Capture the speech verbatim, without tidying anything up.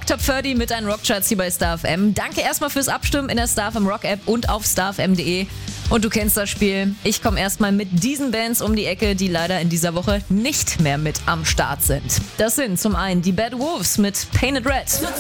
Top dreißig mit deinen Rockcharts hier bei Star F M. Danke erstmal fürs Abstimmen in der Star F M Rock App und auf starfm punkt de. Und du kennst das Spiel. Ich komme erstmal mit diesen Bands um die Ecke, die leider in dieser Woche nicht mehr mit am Start sind. Das sind zum einen die Bad Wolves mit Painted Red.